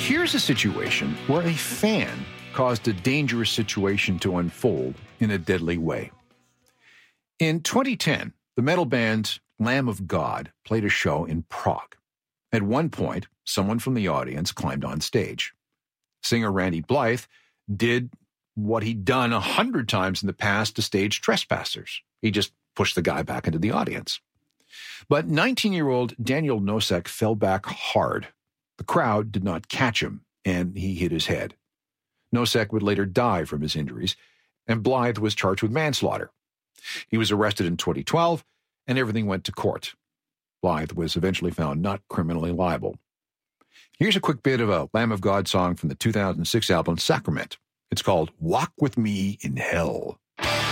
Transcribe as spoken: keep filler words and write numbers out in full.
here's a situation where a fan caused a dangerous situation to unfold in a deadly way. In twenty ten, the metal band Lamb of God played a show in Prague. At one point, someone from the audience climbed on stage. Singer Randy Blythe did what he'd done a hundred times in the past to stage trespassers. He just pushed the guy back into the audience. But nineteen-year-old Daniel Nosek fell back hard. The crowd did not catch him, and he hit his head. Nosek would later die from his injuries, and Blythe was charged with manslaughter. He was arrested in twenty twelve, and everything went to court. Blythe was eventually found not criminally liable. Here's a quick bit of a Lamb of God song from the two thousand six album Sacrament. It's called Walk With Me in Hell.